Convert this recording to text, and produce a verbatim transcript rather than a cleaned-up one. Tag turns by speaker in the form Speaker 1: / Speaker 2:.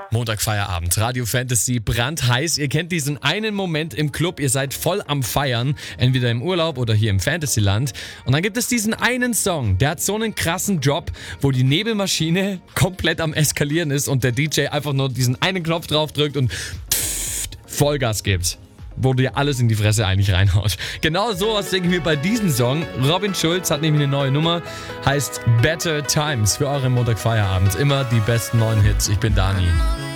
Speaker 1: Montag Feierabend, Radio Fantasy, brandheiß. Ihr kennt diesen einen Moment im Club, ihr seid voll am Feiern, entweder im Urlaub oder hier im Fantasyland. Und dann gibt es diesen einen Song, der hat so einen krassen Drop, wo die Nebelmaschine komplett am Eskalieren ist und der D J einfach nur diesen einen Knopf drauf drückt und pfft, Vollgas gibt. Wo dir alles in die Fresse eigentlich reinhaut. Genau sowas denken wir bei diesem Song. Robin Schulz hat nämlich eine neue Nummer, heißt Better Times für euren Montag Feierabend. Immer die besten neuen Hits. Ich bin Dani.